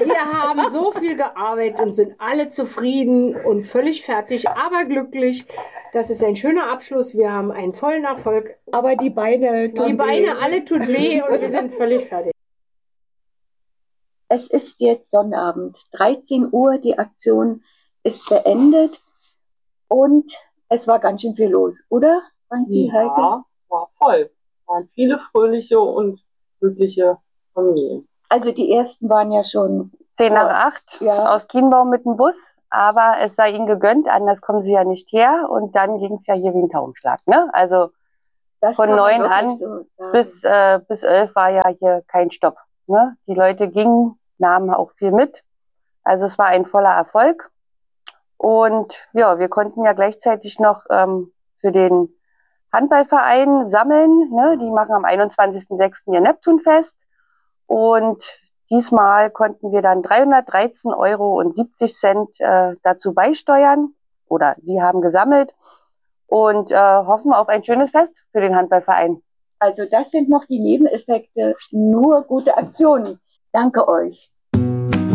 Wir haben so viel gearbeitet und sind alle zufrieden und völlig fertig, aber glücklich. Das ist ein schöner Abschluss. Wir haben einen vollen Erfolg. Aber die Beine Alle tut weh und wir sind völlig fertig. Es ist jetzt Sonnabend, 13 Uhr, die Aktion ist beendet und es war ganz schön viel los, oder? Ja, war voll. Waren viele fröhliche und glückliche Familien. Also die ersten waren ja schon 10 nach 8 aus Kienbaum mit dem Bus, aber es sei ihnen gegönnt, anders kommen sie ja nicht her und dann ging es ja hier wie ein Taubenschlag, ne? Also das von 9 an so bis 11 war ja hier kein Stopp, ne? Die Leute gingen, nahmen auch viel mit, also es war ein voller Erfolg und ja, wir konnten ja gleichzeitig noch für den Handballverein sammeln, ne? Die machen am 21.06. ihr Neptunfest und diesmal konnten wir dann 313,70 € dazu beisteuern oder sie haben gesammelt und hoffen auf ein schönes Fest für den Handballverein. Also das sind noch die Nebeneffekte, nur gute Aktionen. Danke euch.